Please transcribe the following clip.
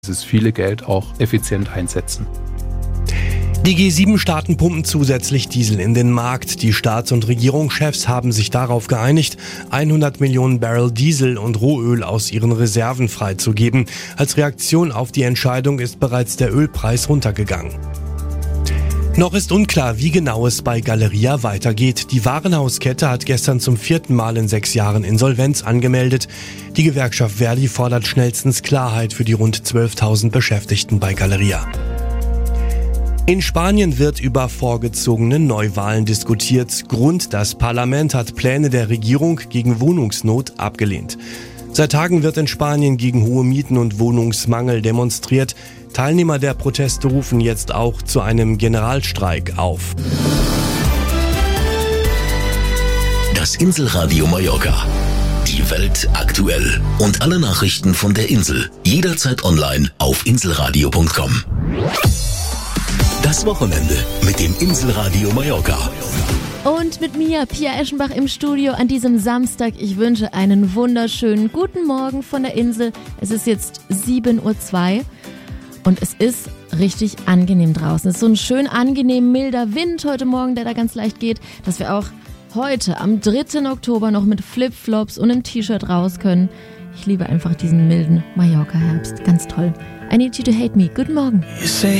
dieses viele Geld auch effizient einsetzen. Die G7-Staaten pumpen zusätzlich Diesel in den Markt. Die Staats- und Regierungschefs haben sich darauf geeinigt, 100 Millionen Barrel Diesel und Rohöl aus ihren Reserven freizugeben. Als Reaktion auf die Entscheidung ist bereits der Ölpreis runtergegangen. Noch ist unklar, wie genau es bei Galeria weitergeht. Die Warenhauskette hat gestern zum 4. Mal in 6 Jahren Insolvenz angemeldet. Die Gewerkschaft Verdi fordert schnellstens Klarheit für die rund 12.000 Beschäftigten bei Galeria. In Spanien wird über vorgezogene Neuwahlen diskutiert. Grund: das Parlament hat Pläne der Regierung gegen Wohnungsnot abgelehnt. Seit Tagen wird in Spanien gegen hohe Mieten und Wohnungsmangel demonstriert. Teilnehmer der Proteste rufen jetzt auch zu einem Generalstreik auf. Das Inselradio Mallorca. Die Welt aktuell. Und alle Nachrichten von der Insel. Jederzeit online auf inselradio.com. Das Wochenende mit dem Inselradio Mallorca. Und mit mir, Pia Eschenbach, im Studio an diesem Samstag. Ich wünsche einen wunderschönen guten Morgen von der Insel. Es ist jetzt 7:02 Uhr und es ist richtig angenehm draußen. Es ist so ein schön angenehm milder Wind heute Morgen, der da ganz leicht geht, dass wir auch heute am 3. Oktober noch mit Flipflops und einem T-Shirt raus können. Ich liebe einfach diesen milden Mallorca-Herbst. Ganz toll. I Need You to Hate Me. Guten Morgen.